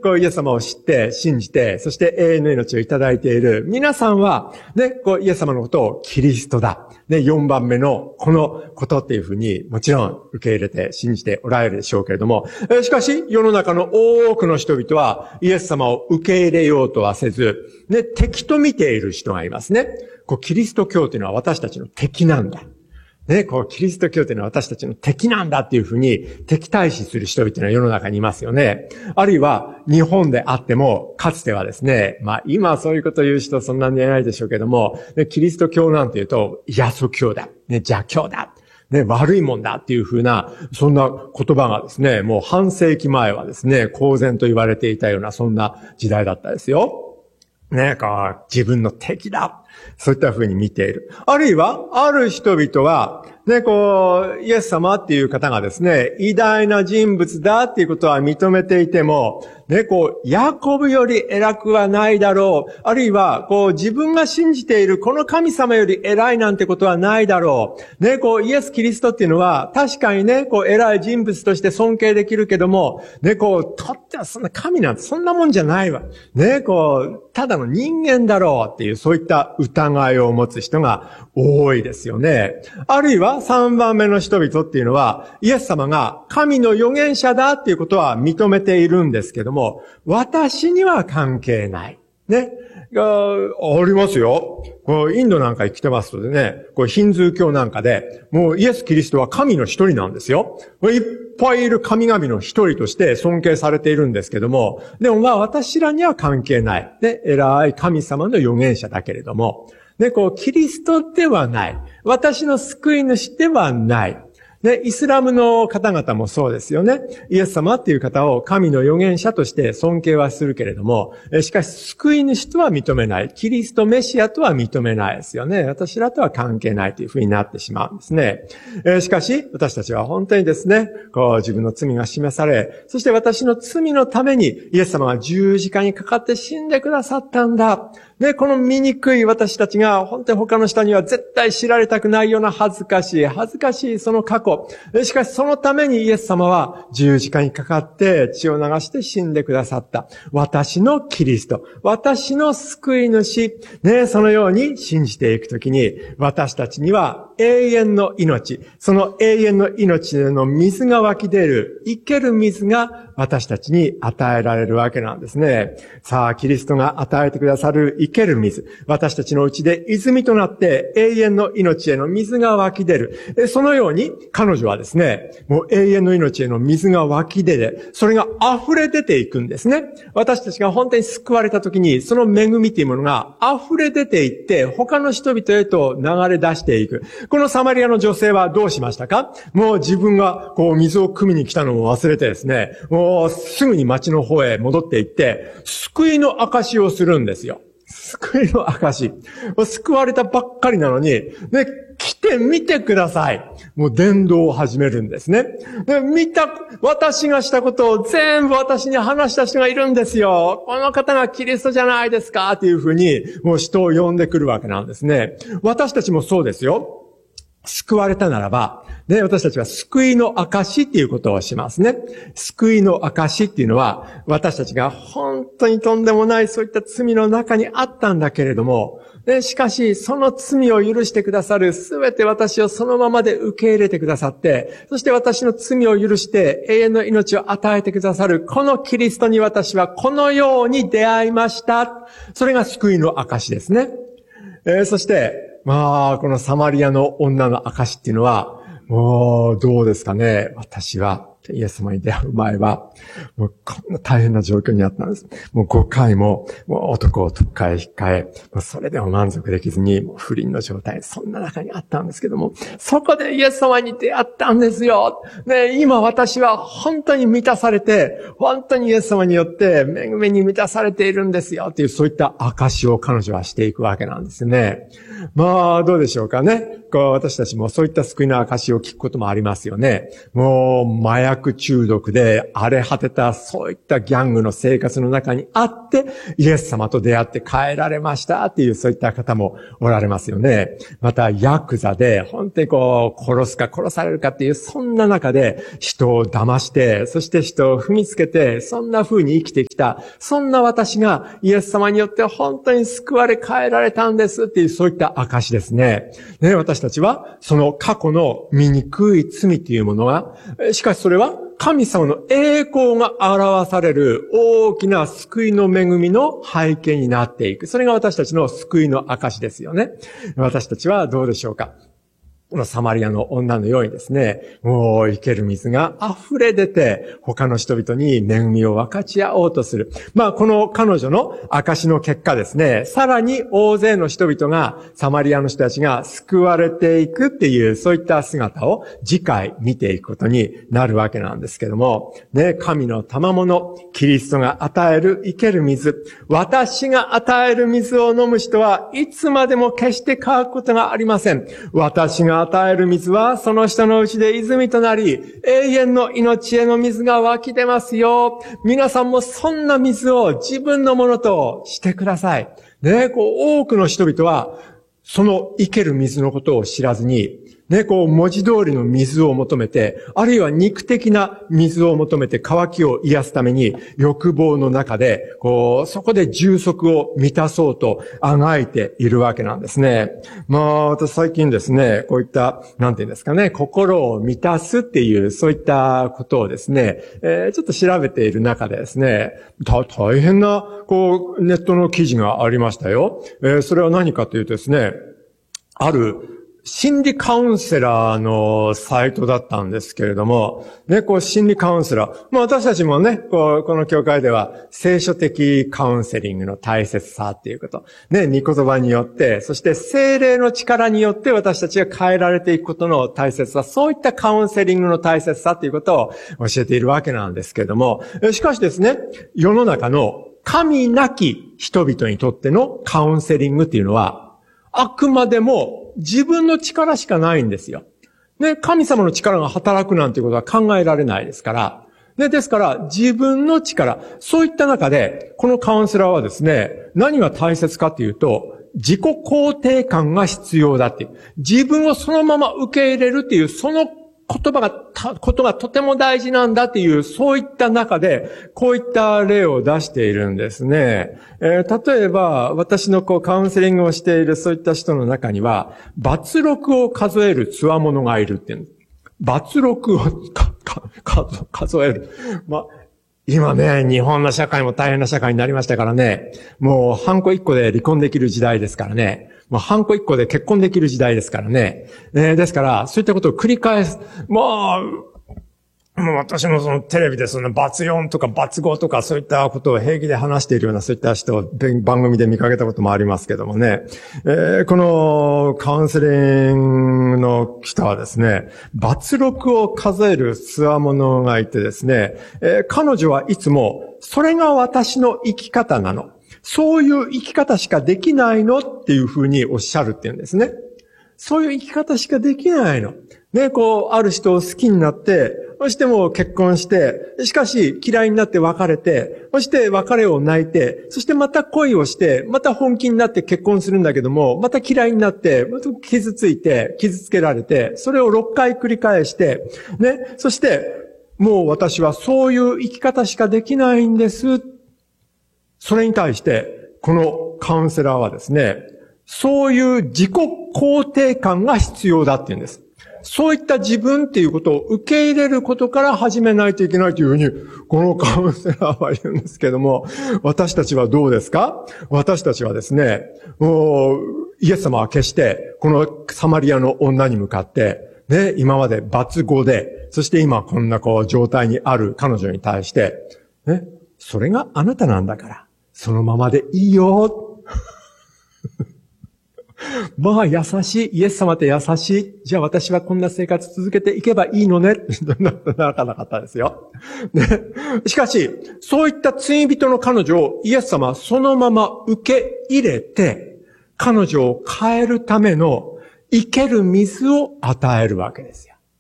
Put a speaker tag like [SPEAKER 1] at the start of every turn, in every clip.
[SPEAKER 1] イエス様を知って、信じて、そして永遠の命をいただいている皆さんは、イエス様のことをキリストだ。4番目のこのことっていうふうに、もちろん受け入れて信じておられるでしょうけれども、しかし、世の中の多くの人々は、イエス様を受け入れようとはせず、敵と見ている人がいますね。キリスト教というのは私たちの敵なんだ。キリスト教というのは私たちの敵なんだっていうふうに敵対視する人々の世の中にいますよね。あるいは日本であっても、かつてはですね、今そういうことを言う人そんなにいないでしょうけども、キリスト教なんていうと、耶稣教だ、邪教だ、悪いもんだっていうふうな、そんな言葉がですね、もう半世紀前はですね、公然と言われていたような、そんな時代だったですよ。自分の敵だ。そういった風に見ている。あるいは、ある人々は、イエス様っていう方がですね、偉大な人物だっていうことは認めていても、ヤコブより偉くはないだろう。あるいは、自分が信じているこの神様より偉いなんてことはないだろう。イエス・キリストっていうのは、確かに偉い人物として尊敬できるけども、とってはそんな神なんてそんなもんじゃないわ。ただの人間だろうっていう、そういった疑いを持つ人が多いですよね。あるいは、3番目の人々っていうのは、イエス様が神の預言者だっていうことは認めているんですけども、私には関係ない。ありますよ。インドなんか生きてますとね、ヒンズー教なんかで、もうイエス・キリストは神の一人なんですよ。いっぱいいる神々の一人として尊敬されているんですけども、でも私らには関係ない。偉い神様の預言者だけれども、キリストではない。私の救い主ではない。イスラムの方々もそうですよね。イエス様っていう方を神の預言者として尊敬はするけれども、しかし救い主とは認めない。キリストメシアとは認めないですよね。私らとは関係ないというふうになってしまうんですね。しかし、私たちは本当にですね、自分の罪が示され、そして私の罪のためにイエス様が十字架にかかって死んでくださったんだ。この醜い私たちが本当に他の人には絶対知られたくないような恥ずかしいその過去。しかしそのためにイエス様は十字架にかかって血を流して死んでくださった。私のキリスト。私の救い主。そのように信じていくときに私たちには永遠の命。その永遠の命の水が湧き出る。生ける水が私たちに与えられるわけなんですね。さあ、キリストが与えてくださる生ける水。私たちのうちで泉となって永遠の命への水が湧き出る。そのように彼女はですね、もう永遠の命への水が湧き出て、それが溢れ出ていくんですね。私たちが本当に救われた時に、その恵みというものが溢れ出ていって、他の人々へと流れ出していく。このサマリアの女性はどうしましたか？もう自分が水を汲みに来たのも忘れてですね、もうすぐに町の方へ戻って行って、救いの証をするんですよ。救いの証。救われたばっかりなのに、来てみてください。もう伝道を始めるんですね。私がしたことを全部私に話した人がいるんですよ。この方がキリストじゃないですかっていうふうに、もう人を呼んでくるわけなんですね。私たちもそうですよ。救われたならば、私たちは救いの証っていうことをしますね。救いの証っていうのは、私たちが本当にとんでもないそういった罪の中にあったんだけれども、しかし、その罪を許してくださる、すべて私をそのままで受け入れてくださって、そして私の罪を許して永遠の命を与えてくださる、このキリストに私はこのように出会いました。それが救いの証ですね。そして、このサマリアの女の証っていうのは、もう、どうですかね。私は、イエス様に出会う前は、もうこんな大変な状況にあったんです。もう5回も、もう男を取っ替え引っ換え、もうそれでも満足できずに、もう不倫の状態、そんな中にあったんですけども、そこでイエス様に出会ったんですよ。今私は本当に満たされて、本当にイエス様によって恵みに満たされているんですよっていう、そういった証を彼女はしていくわけなんですね。どうでしょうかね。私たちもそういった救いの証を聞くこともありますよね。もう麻薬薬中毒で荒れ果てたそういったギャングの生活の中にあって、イエス様と出会って帰られましたっていうそういった方もおられますよね。またヤクザで本当に殺すか殺されるかっていうそんな中で人を騙して、そして人を踏みつけて、そんな風に生きてきた、そんな私がイエス様によって本当に救われ帰られたんですっていうそういった証ですね。私たちはその過去の醜い罪というものが、しかしそれは神様の栄光が表される大きな救いの恵みの背景になっていく。それが私たちの救いの証ですよね。私たちはどうでしょうか。このサマリアの女のようにですね、もう生ける水が溢れ出て、他の人々に恵みを分かち合おうとする。この彼女の証の結果ですね、さらに大勢の人々が、サマリアの人たちが救われていくっていう、そういった姿を次回見ていくことになるわけなんですけども、神の賜物、キリストが与える生ける水、私が与える水を飲む人はいつまでも決して乾くことがありません。私が与える水はその人のうちで泉となり、永遠の命への水が湧き出ますよ。皆さんもそんな水を自分のものとしてください。多くの人々はその生ける水のことを知らずに、文字通りの水を求めて、あるいは肉的な水を求めて渇きを癒すために、欲望の中で、そこで充足を満たそうとあがいているわけなんですね。私最近ですね、こういった、なんていうんですかね、心を満たすっていう、そういったことをですね、ちょっと調べている中でですね、大変な、ネットの記事がありましたよ。それは何かというとですね、ある心理カウンセラーのサイトだったんですけれども、心理カウンセラー。私たちもね、この教会では聖書的カウンセリングの大切さっていうこと。御言葉によって、そして聖霊の力によって私たちが変えられていくことの大切さ、そういったカウンセリングの大切さっていうことを教えているわけなんですけれども、しかしですね、世の中の神なき人々にとってのカウンセリングっていうのは、あくまでも自分の力しかないんですよ。神様の力が働くなんていうことは考えられないですから。ですから、自分の力、そういった中で、このカウンセラーはですね、何が大切かというと、自己肯定感が必要だっていう。自分をそのまま受け入れるっていう、そのことがとても大事なんだっていう、そういった中で、こういった例を出しているんですね。例えば、私のカウンセリングをしているそういった人の中には、罰録を数える強者がいるっていう。罰録を数える。今ね、日本の社会も大変な社会になりましたからね、もうハンコ1個で離婚できる時代ですからね。ハンコ1個で結婚できる時代ですからね。ですから、そういったことを繰り返す。もう私もそのテレビでその罰4とか罰5とかそういったことを平気で話しているようなそういった人を番組で見かけたこともありますけどもね。このカウンセリングの人はですね、罰録を数える強者がいてですね、彼女はいつもそれが私の生き方なの。そういう生き方しかできないのっていうふうにおっしゃるっていうんですね。そういう生き方しかできないの。ある人を好きになって、そしてもう結婚して、しかし嫌いになって別れて、そして別れを泣いて、そしてまた恋をして、また本気になって結婚するんだけども、また嫌いになって、また傷ついて、傷つけられて、それを6回繰り返して、そして、もう私はそういう生き方しかできないんです。それに対して、このカウンセラーはですね、そういう自己肯定感が必要だって言うんです。そういった自分っていうことを受け入れることから始めないといけないというふうに、このカウンセラーは言うんですけども、私たちはどうですか？私たちはですね、イエス様は決して、このサマリアの女に向かって、今まで罰5で、そして今こんな状態にある彼女に対して、それがあなたなんだから、そのままでいいよ。優しい。イエス様って優しい。じゃあ私はこんな生活続けていけばいいのね。なかなかったですよ。しかし、そういった罪人の彼女をイエス様はそのまま受け入れて、彼女を変えるための生ける水を与えるわけですよ。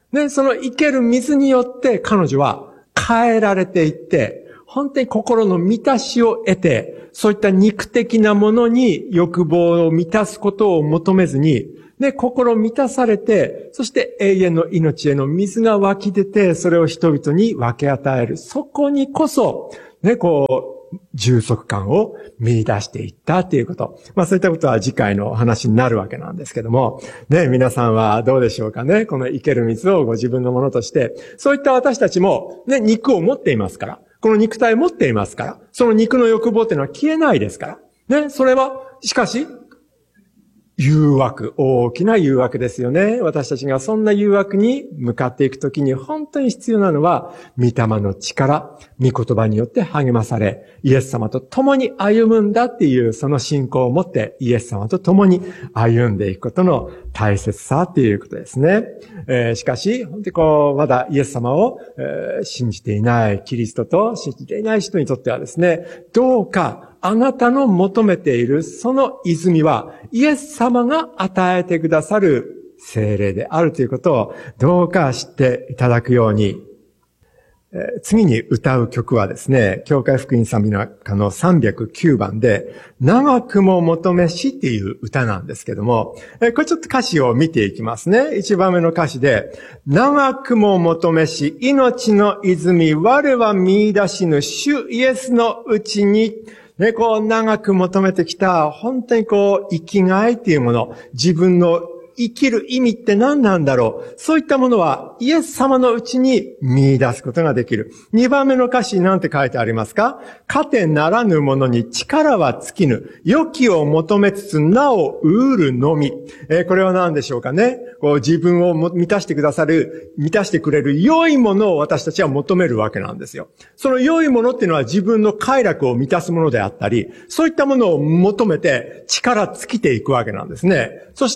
[SPEAKER 1] ね、その生ける水によって彼女は変えられていって、本当に心の満たしを得て、そういった肉的なものに欲望を満たすことを求めずに、ね、心満たされて、そして永遠の命への水が湧き出て、それを人々に分け与える。そこにこそ、ね、充足感を見出していったということ。そういったことは次回のお話になるわけなんですけども、ね、皆さんはどうでしょうかね。この生ける水をご自分のものとして、そういった私たちも、ね、肉を持っていますから、この肉体を持っていますから、その肉の欲望っていうのは消えないですから。ね、それは、しかし、誘惑、大きな誘惑ですよね。私たちがそんな誘惑に向かっていくときに本当に必要なのは、御霊の力、御言葉によって励まされ、イエス様と共に歩むんだっていうその信仰を持って、イエス様と共に歩んでいくことの大切さっていうことですね。しかし、本当にまだイエス様を、信じていない、キリストと信じていない人にとってはですね、どうか、あなたの求めているその泉はイエス様が与えてくださる聖霊であるということをどうか知っていただくように、次に歌う曲はですね、教会福音賛美の中の309番で、長くも求めしっていう歌なんですけども、これちょっと歌詞を見ていきますね。1番目の歌詞で、長くも求めし、命の泉、我は見出しぬ、主イエスのうちに、ね、長く求めてきた、本当に生きがいっていうもの、自分の生きる意味って何なんだろう。そういったものは、イエス様のうちに見出すことができる。2番目の歌詞に何て書いてありますか？糧ならぬ者に力は尽きぬ。良きを求めつつ、なお得るのみ。これは何でしょうかね。自分を満たしてくれる良いものを私たちは求めるわけなんですよ。その良いものっていうのは自分の快楽を満たすものであったり、そういったものを求めて力尽きていくわけなんですね。そして、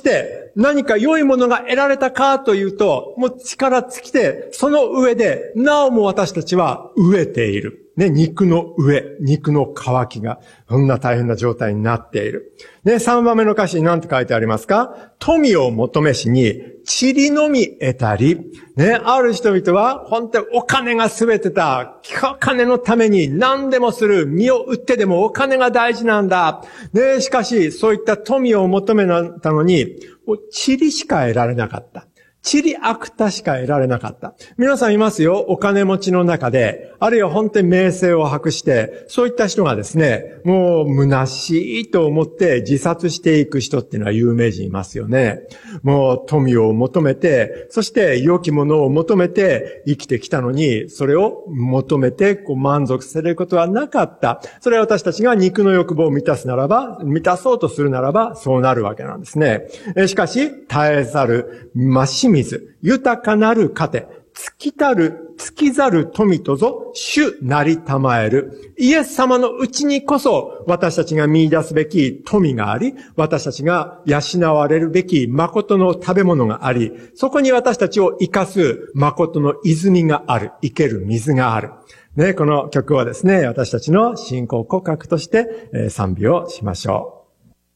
[SPEAKER 1] 何か良いものが得られたかというと、もう力尽きて、その上で、なおも私たちは飢えている。ね、肉の渇きが、そんな大変な状態になっている。ね、3番目の歌詞に何て書いてありますか？富を求めしに、塵のみ得たり。ね、ある人々は、本当にお金が全てだ。お金のために何でもする。身を売ってでもお金が大事なんだ。ね、しかし、そういった富を求めたのに、塵しか得られなかった。塵悪多しか得られなかった。皆さんいますよ。お金持ちの中で、あるいは本当に名声を博して、そういった人がですね、もう虚しいと思って自殺していく人っていうのは有名人いますよね。もう富を求めて、そして良きものを求めて生きてきたのに、それを求めて満足されることはなかった。それは私たちが肉の欲望を満たそうとするならば、そうなるわけなんですね。しかし、絶えざる増し水、豊かなる糧、尽きざる富とぞ、主なりたまえる。イエス様のうちにこそ、私たちが見出すべき富があり、私たちが養われるべき誠の食べ物があり、そこに私たちを生かす誠の泉がある、生ける水がある。ね、この曲はですね、私たちの信仰告白として賛美をしましょう。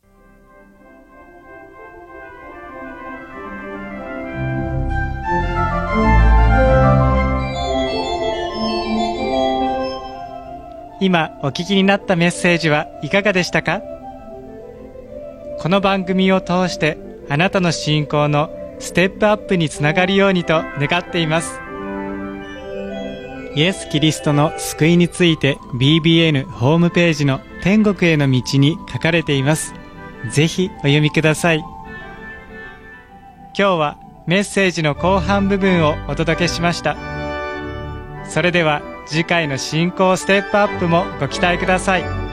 [SPEAKER 2] 今お聞きになったメッセージはいかがでしたか？この番組を通してあなたの信仰のステップアップにつながるようにと願っています。イエス・キリストの救いについて BBN ホームページの天国への道に書かれています。ぜひお読みください。今日はメッセージの後半部分をお届けしました。それでは次回の信仰ステップアップもご期待ください。